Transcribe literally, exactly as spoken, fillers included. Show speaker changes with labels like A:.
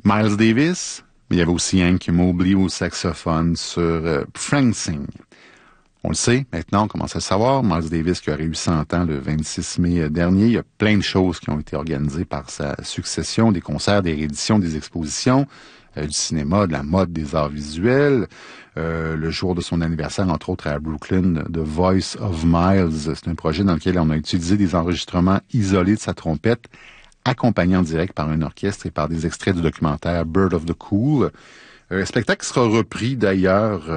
A: Miles Davis, mais il y avait aussi Hank Mobley au saxophone sur euh, Frank Sing. On le sait, maintenant, on commence à le savoir. Miles Davis qui aurait eu cent ans le vingt-six mai dernier. Il y a plein de choses qui ont été organisées par sa succession, des concerts, des rééditions, des expositions, euh, du cinéma, de la mode, des arts visuels. Euh, le jour de son anniversaire, entre autres à Brooklyn, The Voice of Miles. C'est un projet dans lequel on a utilisé des enregistrements isolés de sa trompette, accompagnés en direct par un orchestre et par des extraits du documentaire Bird of the Cool. Un spectacle qui sera repris d'ailleurs